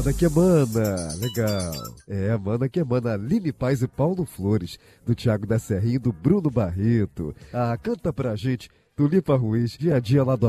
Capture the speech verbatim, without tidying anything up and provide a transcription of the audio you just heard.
Mana que Mana, legal. É, Mana que Mana, Aline Paz e Paulo Flores, do Thiago da Serrinha e do Bruno Barreto. Ah, canta pra gente, Tulipa Ruiz, dia a dia lá do